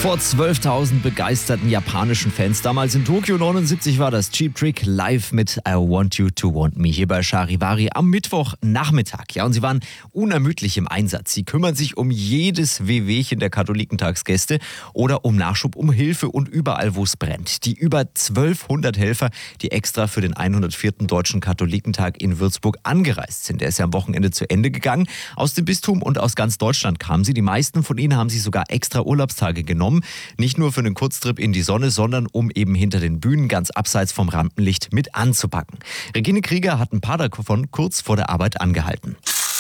Vor 12.000 begeisterten japanischen Fans. Damals in Tokio 79 war das Cheap Trick live mit I Want You to Want Me hier bei Charivari am Mittwochnachmittag. Ja, und sie waren unermüdlich im Einsatz. Sie kümmern sich um jedes Wehwehchen der Katholikentagsgäste oder um Nachschub, um Hilfe und überall, wo es brennt. Die über 1200 Helfer, die extra für den 104. Deutschen Katholikentag in Würzburg angereist sind. Der ist ja am Wochenende zu Ende gegangen. Aus dem Bistum und aus ganz Deutschland kamen sie. Die meisten von ihnen haben sich sogar extra Urlaubstage genommen. Nicht nur für einen Kurztrip in die Sonne, sondern um eben hinter den Bühnen ganz abseits vom Rampenlicht mit anzupacken. Regine Krieger hat ein paar davon kurz vor der Arbeit angehalten.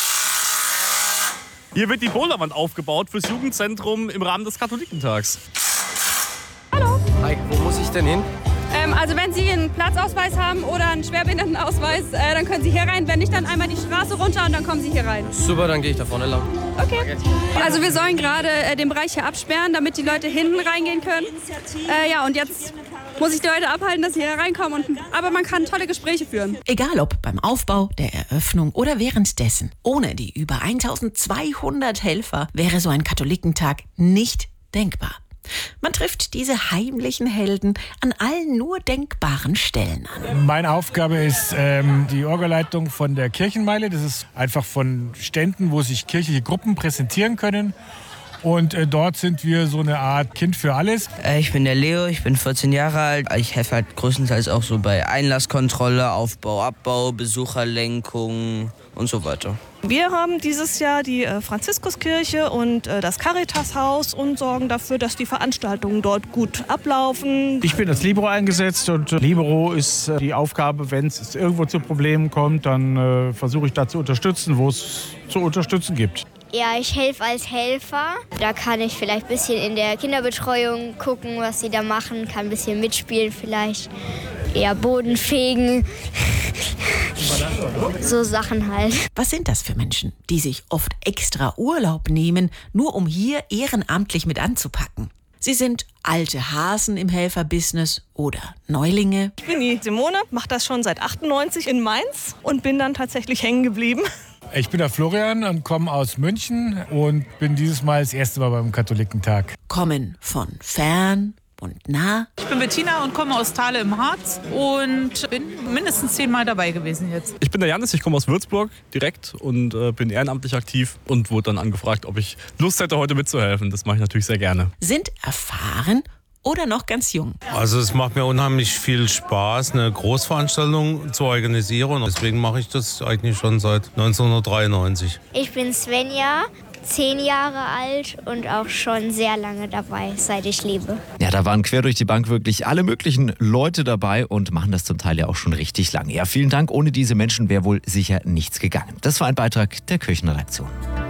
Hier wird die Boulderwand aufgebaut fürs Jugendzentrum im Rahmen des Katholikentags. Hallo. Hi, wo muss ich denn hin? Also wenn Sie einen Platzausweis haben oder einen Schwerbehindertenausweis, dann können Sie hier rein. Wenn nicht, dann einmal die Straße runter und dann kommen Sie hier rein. Super, dann gehe ich da vorne lang. Okay. Also wir sollen gerade den Bereich hier absperren, damit die Leute hinten reingehen können. Ja, und jetzt muss ich die Leute abhalten, dass sie hier reinkommen. Aber man kann tolle Gespräche führen. Egal ob beim Aufbau, der Eröffnung oder währenddessen. Ohne die über 1200 Helfer wäre so ein Katholikentag nicht denkbar. Man trifft diese heimlichen Helden an allen nur denkbaren Stellen an. Meine Aufgabe ist die Orgelleitung von der Kirchenmeile. Das ist einfach von Ständen, wo sich kirchliche Gruppen präsentieren können. Und dort sind wir so eine Art Kind für alles. Ich bin der Leo, ich bin 14 Jahre alt. Ich helfe halt größtenteils auch so bei Einlasskontrolle, Aufbau, Abbau, Besucherlenkung und so weiter. Wir haben dieses Jahr die Franziskuskirche und das Caritashaus und sorgen dafür, dass die Veranstaltungen dort gut ablaufen. Ich bin als Libero eingesetzt und Libero ist die Aufgabe, wenn es irgendwo zu Problemen kommt, dann versuche ich da zu unterstützen, wo es zu unterstützen gibt. Ja, ich helfe als Helfer. Da kann ich vielleicht ein bisschen in der Kinderbetreuung gucken, was sie da machen, kann ein bisschen mitspielen vielleicht. Ja, Boden fegen. So Sachen halt. Was sind das für Menschen, die sich oft extra Urlaub nehmen, nur um hier ehrenamtlich mit anzupacken? Sie sind alte Hasen im Helferbusiness oder Neulinge. Ich bin die Simone, mache das schon seit 98 in Mainz und bin dann tatsächlich hängen geblieben. Ich bin der Florian und komme aus München und bin dieses Mal das erste Mal beim Katholikentag. Kommen von fern und nah. Ich bin Bettina und komme aus Thale im Harz und bin mindestens 10 Mal dabei gewesen jetzt. Ich bin der Janis, ich komme aus Würzburg direkt und bin ehrenamtlich aktiv und wurde dann angefragt, ob ich Lust hätte, heute mitzuhelfen. Das mache ich natürlich sehr gerne. Sind erfahren oder noch ganz jung. Also es macht mir unheimlich viel Spaß, eine Großveranstaltung zu organisieren. Deswegen mache ich das eigentlich schon seit 1993. Ich bin Svenja, 10 Jahre alt und auch schon sehr lange dabei, seit ich lebe. Ja, da waren quer durch die Bank wirklich alle möglichen Leute dabei und machen das zum Teil ja auch schon richtig lang. Ja, vielen Dank. Ohne diese Menschen wäre wohl sicher nichts gegangen. Das war ein Beitrag der Kirchenredaktion.